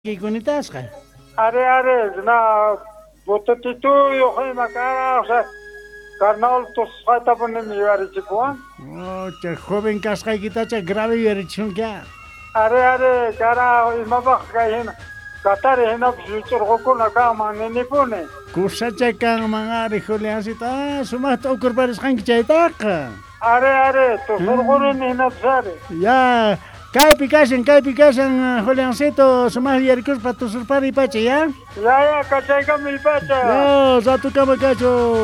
Kunitasqa. Are, na bototituyo makara, o sea, carnaval tos falta poner mi chico. Che joven kasqaykitacha grave yarichunka. Are, cara, imabak kahin. Qatar hina futur gokuna kama nini pone. Kusacha kan mangari Juliancita, sumata ukurparisqanki chaytaqa. Are, to surgurin hina tsare. Ya, kaypi kashan Juliancito, sumas yarikuspa tusurpari pacha ya. Ya, kachayka mi pacha. Ya, zatu kama kacho.